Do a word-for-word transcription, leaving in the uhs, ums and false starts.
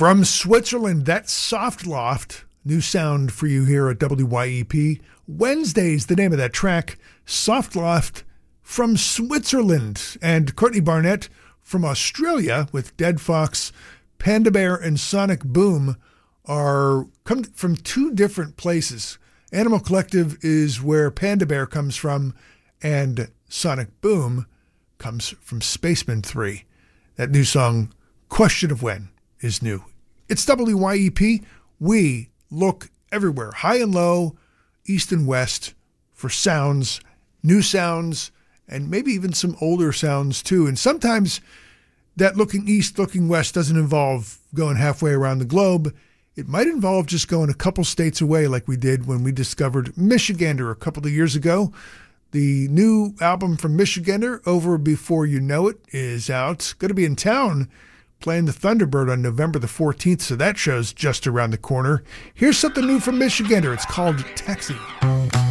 From Switzerland, that's Soft Loft. New sound for you here at W Y E P. Wednesday's the name of that track, Soft Loft from Switzerland. And Courtney Barnett from Australia with Dead Fox, Panda Bear, and Sonic Boom are come from two different places. Animal Collective is where Panda Bear comes from, and Sonic Boom comes from Spaceman three. That new song, Question of When, is new. It's W Y E P. We look everywhere, high and low, east and west, for sounds, new sounds, and maybe even some older sounds too. And sometimes that looking east, looking west doesn't involve going halfway around the globe. It might involve just going a couple states away like we did when we discovered Michigander a couple of years ago. The new album from Michigander, Over Before You Know It, is out. Going to be in town playing the Thunderbird on November the fourteenth, so that show's just around the corner. Here's something new from Michigander. It's called Taxi.